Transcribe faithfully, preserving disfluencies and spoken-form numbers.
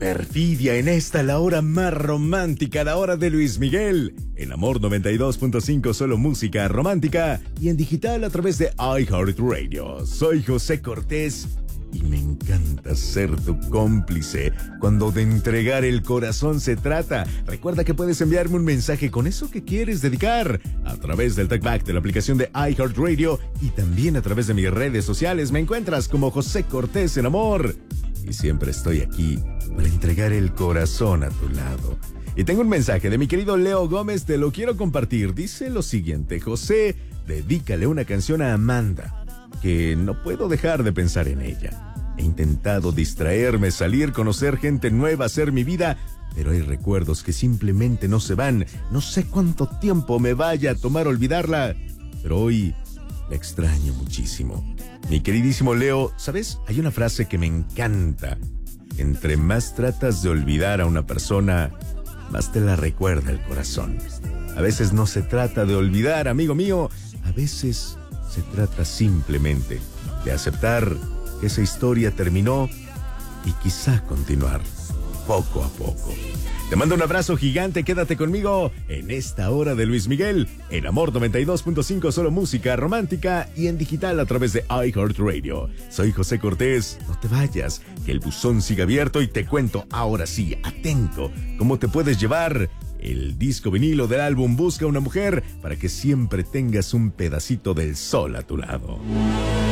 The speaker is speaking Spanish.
Perfidia en esta, la hora más romántica, la hora de Luis Miguel. En Amor noventa y dos punto cinco, solo música romántica. Y en digital a través de iHeartRadio. Soy José Cortés y me encanta ser tu cómplice cuando de entregar el corazón se trata. Recuerda que puedes enviarme un mensaje con eso que quieres dedicar a través del talkback de la aplicación de iHeartRadio y también a través de mis redes sociales. Me encuentras como José Cortés en Amor. Y siempre estoy aquí para entregar el corazón a tu lado. Y tengo un mensaje de mi querido Leo Gómez, te lo quiero compartir. Dice lo siguiente: José, dedícale una canción a Amanda, que no puedo dejar de pensar en ella. He intentado distraerme, salir, conocer gente nueva, hacer mi vida, pero hay recuerdos que simplemente no se van. No sé cuánto tiempo me vaya a tomar olvidarla, pero hoy la extraño muchísimo. Mi queridísimo Leo, ¿sabes? Hay una frase que me encanta. Entre más tratas de olvidar a una persona, más te la recuerda el corazón. A veces no se trata de olvidar, amigo mío. A veces se trata simplemente de aceptar que esa historia terminó y quizá continuar poco a poco. Te mando un abrazo gigante, quédate conmigo en esta hora de Luis Miguel, en Amor noventa y dos punto cinco, solo música romántica y en digital a través de iHeartRadio. Soy José Cortés, no te vayas, que el buzón siga abierto y te cuento ahora sí, atento, cómo te puedes llevar el disco vinilo del álbum Busca una Mujer para que siempre tengas un pedacito del sol a tu lado.